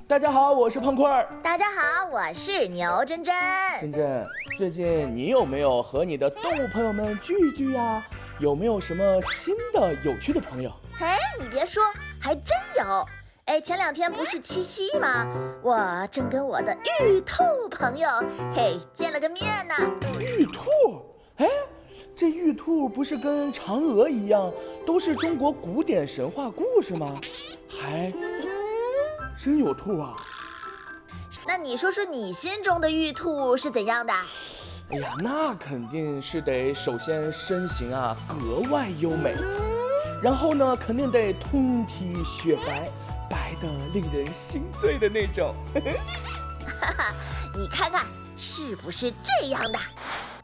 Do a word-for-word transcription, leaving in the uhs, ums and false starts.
大家好，我是胖块儿。 大家好，我是牛真真。 真真，最近你有没有和你的动物朋友们聚一聚呀？有没有什么新的有趣的朋友？ 哎，你别说，还真有。哎，前两天不是七夕吗？我正跟我的玉兔朋友嘿见了个面呢。 玉兔？哎，这玉兔不是跟嫦娥一样，都是中国古典神话故事吗？还真有兔啊！ 那你说说你心中的玉兔是怎样的？ 哎呀，那肯定是得首先身形啊格外优美，然后呢肯定得通体雪白，白得令人心醉的那种。 哈哈，你看看是不是这样的？